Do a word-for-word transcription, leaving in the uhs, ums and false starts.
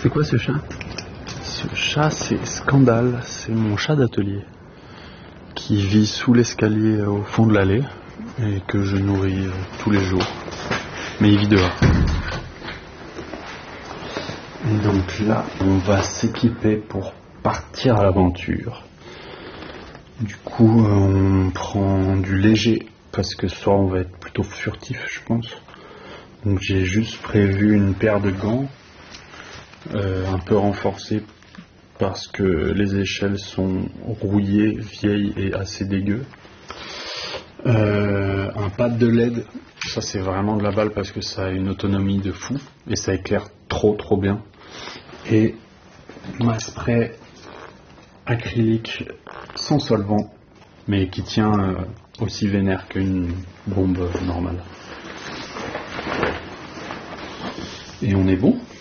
C'est quoi ce chat? Ce chat, c'est Scandale, c'est mon chat d'atelier qui vit sous l'escalier au fond de l'allée et que je nourris tous les jours. Mais il vit dehors. Et donc là, on va s'équiper pour partir à l'aventure. Du coup, on prend du léger parce que ce soir on va être plutôt furtif, je pense. Donc j'ai juste prévu une paire de gants, euh, un peu renforcés parce que les échelles sont rouillées, vieilles et assez dégueu. Euh, un pad de L E D, ça c'est vraiment de la balle parce que ça a une autonomie de fou et ça éclaire trop trop bien. Et ma spray acrylique sans solvant, mais qui tient euh, aussi vénère qu'une bombe normale. Et on est bon.